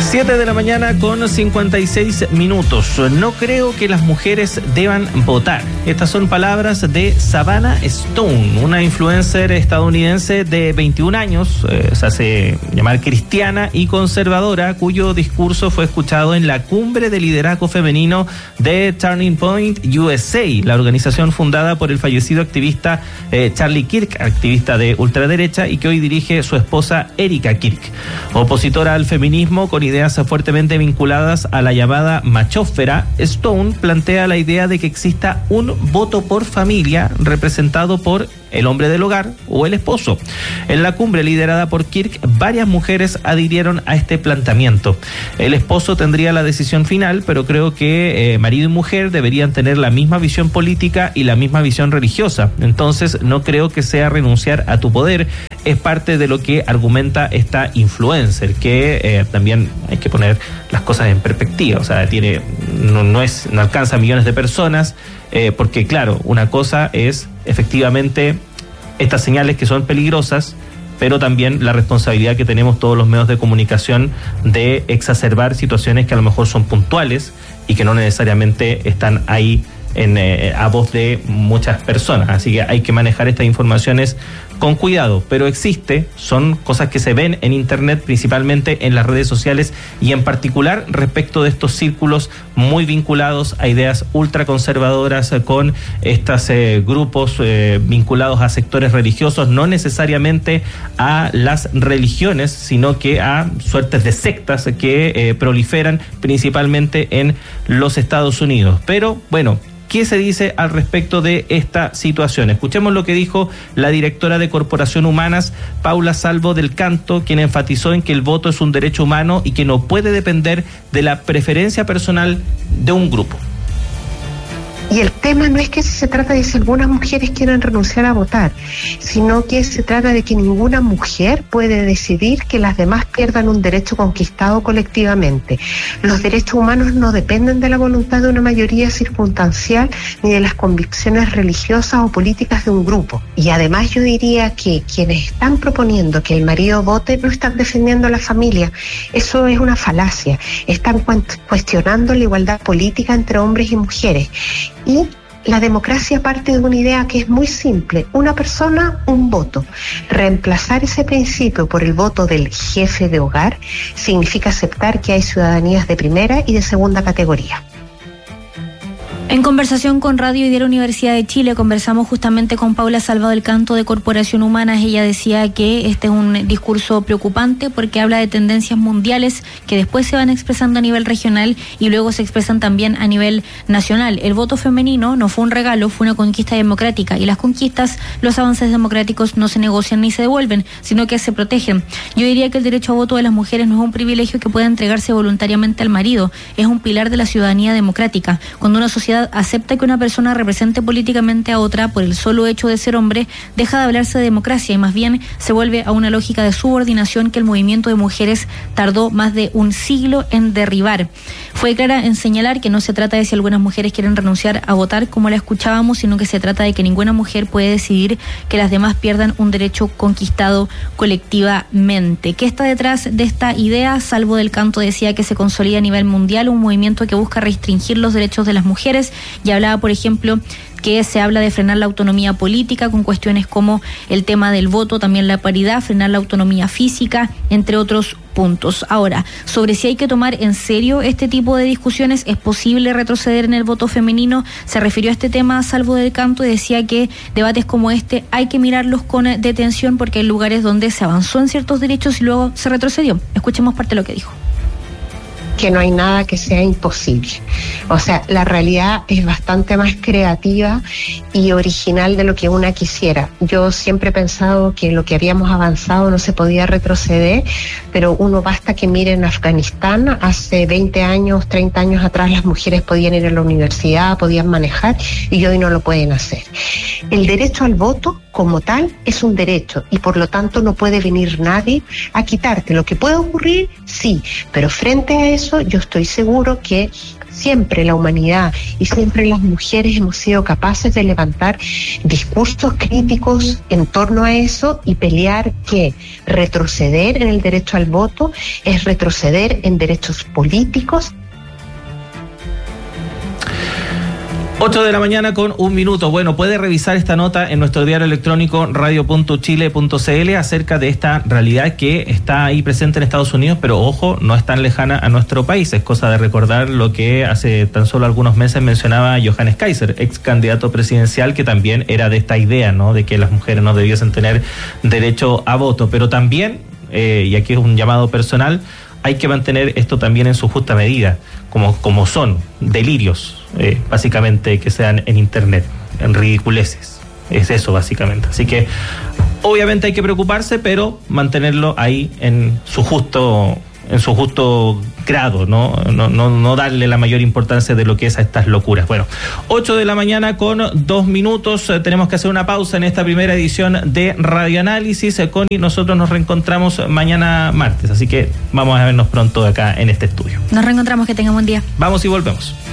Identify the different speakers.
Speaker 1: 7 de la mañana con 56 minutos. No creo que las mujeres deban votar. Estas son palabras de Savannah Stone, una influencer estadounidense de 21 años, se hace llamar cristiana y conservadora, cuyo discurso fue escuchado en la cumbre de liderazgo femenino de Turning Point USA, la organización fundada por el fallecido activista Charlie Kirk, activista de ultraderecha, y que hoy dirige su esposa Erika Kirk. Opositora al feminismo con ideas fuertemente vinculadas a la llamada machósfera, Stone plantea la idea de que exista un voto por familia representado por el hombre del hogar o el esposo. En la cumbre liderada por Kirk, varias mujeres adhirieron a este planteamiento. El esposo tendría la decisión final, pero creo que marido y mujer deberían tener la misma visión política y la misma visión religiosa. Entonces, no creo que sea renunciar a tu poder. Es parte de lo que argumenta esta influencer, que también hay que poner las cosas en perspectiva. O sea, no alcanza a millones de personas, porque claro, una cosa es efectivamente estas señales que son peligrosas, pero también la responsabilidad que tenemos todos los medios de comunicación de exacerbar situaciones que a lo mejor son puntuales y que no necesariamente están ahí a voz de muchas personas. Así que hay que manejar estas informaciones con cuidado, pero son cosas que se ven en internet, principalmente en las redes sociales, y en particular respecto de estos círculos muy vinculados a ideas ultraconservadoras, con estos grupos vinculados a sectores religiosos, no necesariamente a las religiones, sino que a suertes de sectas que proliferan principalmente en los Estados Unidos. Pero bueno, ¿qué se dice al respecto de esta situación? Escuchemos lo que dijo la directora de Corporación Humanas, Paula Salvo del Canto, quien enfatizó en que el voto es un derecho humano y que no puede depender de la preferencia personal de un grupo.
Speaker 2: Y el tema no es que se trata de si algunas mujeres quieran renunciar a votar, sino que se trata de que ninguna mujer puede decidir que las demás pierdan un derecho conquistado colectivamente. Los derechos humanos no dependen de la voluntad de una mayoría circunstancial ni de las convicciones religiosas o políticas de un grupo. Y además yo diría que quienes están proponiendo que el marido vote no están defendiendo a la familia. Eso es una falacia. Están cuestionando la igualdad política entre hombres y mujeres. Y la democracia parte de una idea que es muy simple: una persona, un voto. Reemplazar ese principio por el voto del jefe de hogar significa aceptar que hay ciudadanías de primera y de segunda categoría.
Speaker 3: En conversación con Radio y de la Universidad de Chile, conversamos justamente con Paula Salvo del Canto de Corporación Humanas. Ella decía que este es un discurso preocupante porque habla de tendencias mundiales que después se van expresando a nivel regional y luego se expresan también a nivel nacional. El voto femenino no fue un regalo, fue una conquista democrática, y las conquistas, los avances democráticos no se negocian ni se devuelven, sino que se protegen. Yo diría que el derecho a voto de las mujeres no es un privilegio que pueda entregarse voluntariamente al marido, es un pilar de la ciudadanía democrática. Cuando una sociedad acepta que una persona represente políticamente a otra por el solo hecho de ser hombre, deja de hablarse de democracia y más bien se vuelve a una lógica de subordinación que el movimiento de mujeres tardó más de un siglo en derribar. Fue clara en señalar que no se trata de si algunas mujeres quieren renunciar a votar, como la escuchábamos, sino que se trata de que ninguna mujer puede decidir que las demás pierdan un derecho conquistado colectivamente. ¿Qué está detrás de esta idea? Salvo del Canto decía que se consolida a nivel mundial un movimiento que busca restringir los derechos de las mujeres, y hablaba, por ejemplo, que se habla de frenar la autonomía política con cuestiones como el tema del voto, también la paridad, frenar la autonomía física, entre otros puntos. Ahora, sobre si hay que tomar en serio este tipo de discusiones, ¿es posible retroceder en el voto femenino? Se refirió a este tema Salvo del Canto y decía que debates como este hay que mirarlos con detención porque hay lugares donde se avanzó en ciertos derechos y luego se retrocedió. Escuchemos parte de lo que dijo.
Speaker 2: Que no hay nada que sea imposible. O sea, la realidad es bastante más creativa y original de lo que una quisiera. Yo siempre he pensado que lo que habíamos avanzado no se podía retroceder, pero basta que mire en Afganistán, hace 20 años, 30 años atrás las mujeres podían ir a la universidad, podían manejar, y hoy no lo pueden hacer. El derecho al voto como tal es un derecho y por lo tanto no puede venir nadie a quitarte. Lo que puede ocurrir, sí, pero frente a eso yo estoy seguro que siempre la humanidad y siempre las mujeres hemos sido capaces de levantar discursos críticos en torno a eso y pelear que retroceder en el derecho al voto es retroceder en derechos políticos.
Speaker 1: 8:01 a.m. Bueno, puede revisar esta nota en nuestro diario electrónico radio.chile.cl acerca de esta realidad que está ahí presente en Estados Unidos, pero ojo, no es tan lejana a nuestro país. Es cosa de recordar lo que hace tan solo algunos meses mencionaba Johannes Kaiser, ex candidato presidencial, que también era de esta idea, ¿no?, de que las mujeres no debiesen tener derecho a voto. Pero también, y aquí es un llamado personal, hay que mantener esto también en su justa medida, como son delirios, básicamente, que sean en internet, en ridiculeces. Es eso, básicamente. Así que, obviamente hay que preocuparse, pero mantenerlo ahí en su justo grado, no darle la mayor importancia de lo que es a estas locuras. Bueno, 8:02 a.m. Tenemos que hacer una pausa en esta primera edición de Radio Análisis. Connie, nosotros nos reencontramos mañana martes, así que vamos a vernos pronto acá en este estudio.
Speaker 3: Nos reencontramos, que tengamos un día.
Speaker 1: Vamos y volvemos.